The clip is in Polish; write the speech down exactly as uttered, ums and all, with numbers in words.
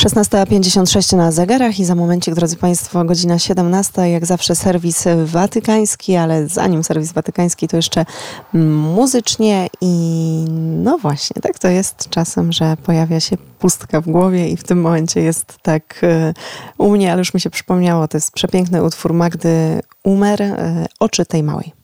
szesnasta pięćdziesiąt sześć na zegarach i za momencik, drodzy Państwo, godzina siedemnasta. Jak zawsze serwis watykański, ale zanim serwis watykański, to jeszcze muzycznie i no właśnie, tak to jest czasem, że pojawia się pustka w głowie i w tym momencie jest tak u mnie, ale już mi się przypomniało, to jest przepiękny utwór Magdy Umer, Oczy tej małej.